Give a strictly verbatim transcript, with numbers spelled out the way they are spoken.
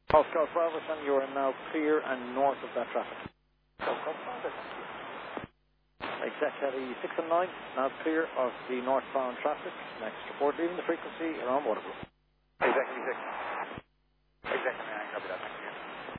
Oscar Braverson, you are now clear and north of that traffic. Oscar Bravo, thank you. Exec Heavy six and nine, now clear of the northbound traffic. Next report, leaving the frequency around Waterloo. Exec Heavy six. Exec Heavy nine, copy that, thank you.